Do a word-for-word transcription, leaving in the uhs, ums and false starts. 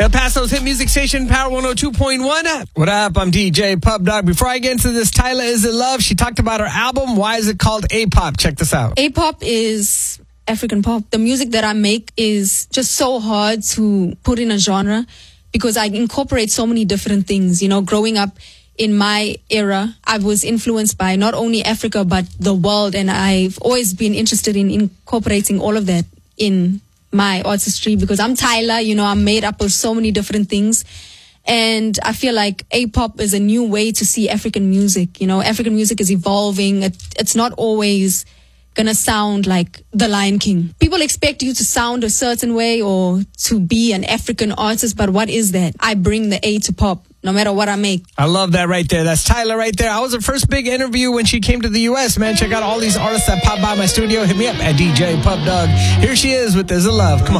El Paso's hit music station, Power one oh two point one. What up? I'm D J Pub Dog. Before I get into this, Tyla Is It Love? She talked about her album. Why is it called A-pop? Check this out. A-pop is African pop. The music that I make is just so hard to put in a genre because I incorporate so many different things. You know, growing up in my era, I was influenced by not only Africa, but the world. And I've always been interested in incorporating all of that in my artistry because I'm Tyla, you know, I'm made up of so many different things. And I feel like A-pop is a new way to see African music. You know, African music is evolving. It, it's not always gonna sound like The Lion King. People expect you to sound a certain way or to be an African artist, but what is that? I bring the A to pop, no matter what I make. I love that right there. That's Tyla right there. I was her first big interview when she came to the U S, man. Check out all these artists that pop by my studio. Hit me up at D J Pub Dog. Here she is with Is It Love. Come on.